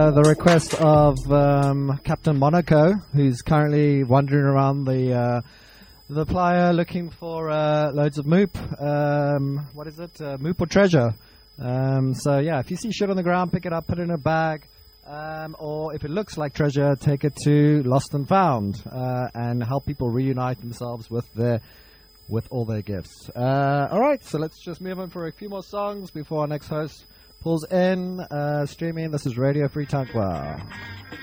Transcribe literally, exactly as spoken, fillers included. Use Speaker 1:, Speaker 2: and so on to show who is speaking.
Speaker 1: Uh, the request of um, Captain Monaco, who's currently wandering around the uh, the playa looking for uh, loads of moop. Um, what is it? Uh, moop or treasure. Um, so yeah, if you see shit on the ground, pick it up, put it in a bag. Um, or if it looks like treasure, take it to Lost and Found uh, and help people reunite themselves with their with all their gifts. Uh, all right, so let's just move on for a few more songs before our next host pulls in. Uh, streaming. This is Radio Free Tankwa.